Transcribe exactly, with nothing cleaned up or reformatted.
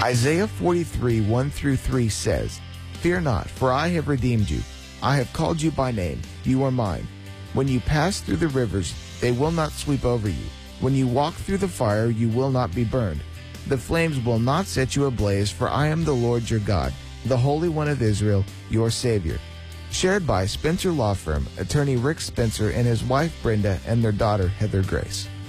Isaiah forty-three, one through three says, "Fear not, for I have redeemed you. I have called you by name. You are mine. When you pass through the rivers, they will not sweep over you. When you walk through the fire, you will not be burned. The flames will not set you ablaze, for I am the Lord your God, the Holy One of Israel, your Savior." Shared by Spencer Law Firm, attorney Rick Spencer and his wife Brenda and their daughter Heather Grace.